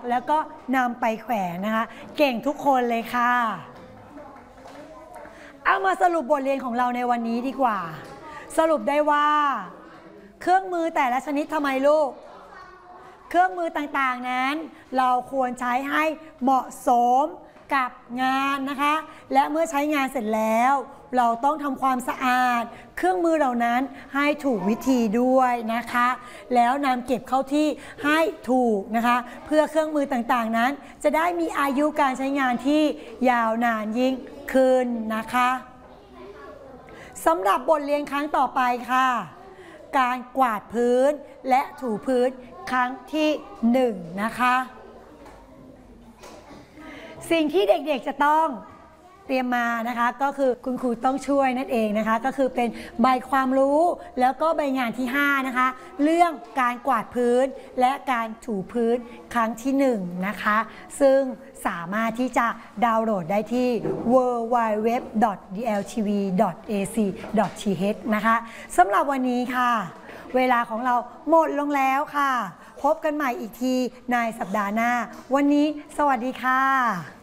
แล้วก็นำไปแขวนนะคะเก่งทุกคนเลยค่ะเอามาสรุปบทเรียนของเราในวันนี้ดีกว่าสรุปได้ว่าเครื่องมือแต่ละชนิดทำไมลูกเครื่องมือต่างๆนั้นเราควรใช้ให้เหมาะสมกับงานนะคะและเมื่อใช้งานเสร็จแล้วเราต้องทำความสะอาดเครื่องมือเหล่านั้นให้ถูกวิธีด้วยนะคะแล้วนำเก็บเข้าที่ให้ถูกนะคะเพื่อเครื่องมือต่างๆนั้นจะได้มีอายุการใช้งานที่ยาวนานยิ่งขึ้นนะคะสำหรับบทเรียนครั้งต่อไปค่ะการกวาดพื้นและถูพื้นครั้งที่1นะคะสิ่งที่เด็กๆจะต้องเตรียมมานะคะก็คือคุณครูต้องช่วยนั่นเองนะคะก็คือเป็นใบความรู้แล้วก็ใบงานที่5นะคะเรื่องการกวาดพื้นและการถูพื้นครั้งที่1นะคะซึ่งสามารถที่จะดาวน์โหลดได้ที่ www.dltv.ac.th นะคะสำหรับวันนี้ค่ะเวลาของเราหมดลงแล้วค่ะพบกันใหม่อีกทีในสัปดาห์หน้าวันนี้สวัสดีค่ะ